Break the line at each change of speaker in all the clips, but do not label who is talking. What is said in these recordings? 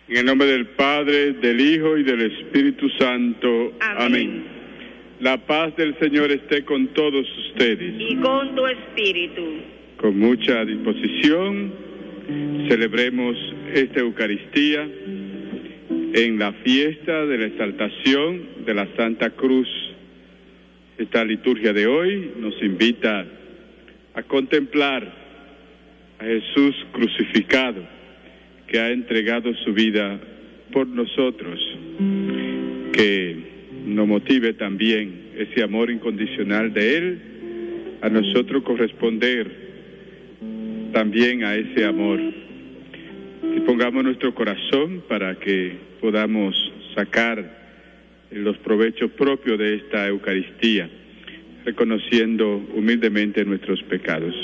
En el nombre del Padre, del Hijo y del Espíritu Santo. Amén. La paz del Señor esté con todos ustedes.
Y con tu espíritu.
Con mucha disposición, celebremos esta Eucaristía en la fiesta de la exaltación de la Santa Cruz. Esta liturgia de hoy nos invita a contemplar a Jesús crucificado, que ha entregado su vida por nosotros, que nos motive también ese amor incondicional de Él, a nosotros corresponder también a ese amor. Dispongamos nuestro corazón para que podamos sacar los provechos propios de esta Eucaristía, reconociendo humildemente nuestros pecados.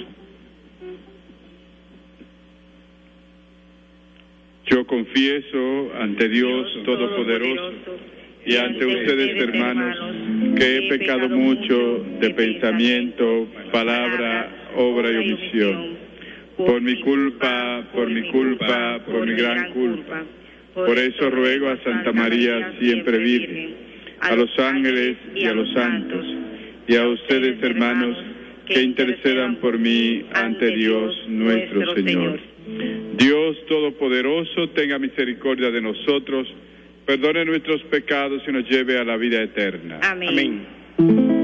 Yo confieso ante Dios Todopoderoso y ante ustedes, hermanos, que he pecado mucho de pensamiento, palabra, obra y omisión. Por mi culpa, por mi gran culpa. Por eso ruego a Santa María, siempre Virgen, a los ángeles y a los santos, y a ustedes, hermanos, que intercedan por mí ante Dios nuestro Señor. Dios Todopoderoso, tenga misericordia de nosotros, perdone nuestros pecados y nos lleve a la vida eterna.
Amén.
Amén.